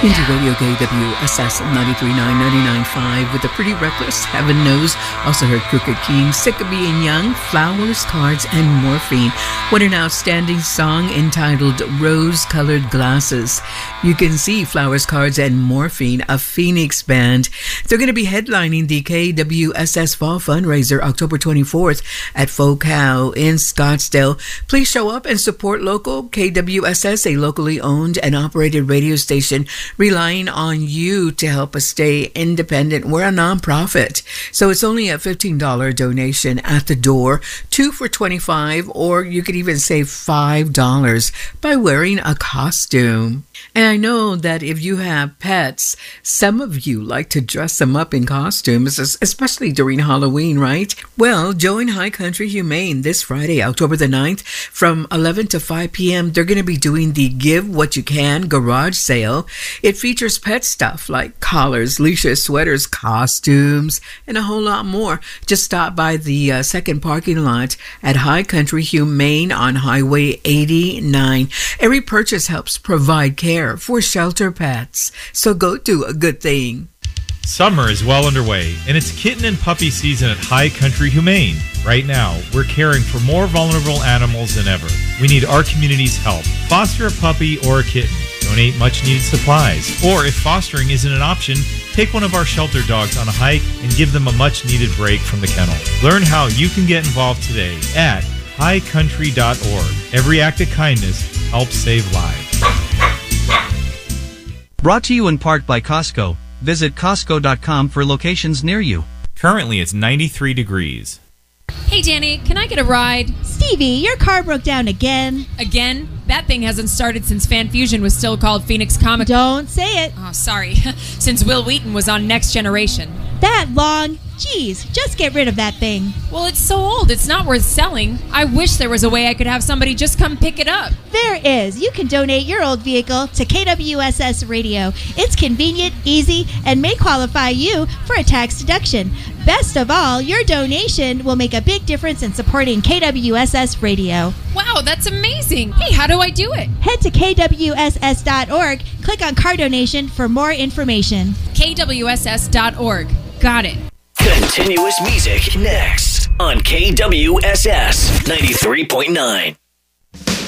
Into Radio KWSS 93.9, 99.5 with the Pretty Reckless, Heaven Knows. Also heard Crooked King, Sick of Being Young, Flowers, Cards, and Morphine. What an outstanding song entitled Rose-Colored Glasses. You can see Flowers, Cards, and Morphine, a Phoenix band. They're going to be headlining the KWSS Fall Fundraiser October 24th at FoCal in Scottsdale. Please show up and support local. KWSS, a locally owned and operated radio station, relying on you to help us stay independent. We're a nonprofit, so it's only a $15 donation at the door, 2 for $25, or you could even save $5 by wearing a costume. And I know that if you have pets, some of you like to dress them up in costumes, especially during Halloween, right? Well, join High Country Humane this Friday, October the 9th, from 11 to 5 p.m. They're going to be doing the Give What You Can garage sale. It features pet stuff like collars, leashes, sweaters, costumes, and a whole lot more. Just stop by the second parking lot at High Country Humane on Highway 89. Every purchase helps provide care for shelter pets. So go do a good thing. Summer is well underway, and it's kitten and puppy season at High Country Humane. Right now, we're caring for more vulnerable animals than ever. We need our community's help. Foster a puppy or a kitten. Donate much-needed supplies. Or if fostering isn't an option, take one of our shelter dogs on a hike and give them a much-needed break from the kennel. Learn how you can get involved today at highcountry.org. Every act of kindness helps save lives. Brought to you in part by Costco. Visit Costco.com for locations near you. Currently, it's 93 degrees. Hey, Danny, can I get a ride? Stevie, your car broke down again. Again? That thing hasn't started since Fan Fusion was still called Phoenix Comic. Don't say it. Oh, sorry. Since Will Wheaton was on Next Generation. That long? Jeez, just get rid of that thing. Well, it's so old, it's not worth selling. I wish there was a way I could have somebody just come pick it up. There is. You can donate your old vehicle to KWSS Radio. It's convenient, easy, and may qualify you for a tax deduction. Best of all, your donation will make a big difference in supporting KWSS Radio. Wow, that's amazing. Hey, how do I do it? Head to KWSS.org, click on car donation for more information. KWSS.org. Got it. Continuous music next on KWSS 93.9.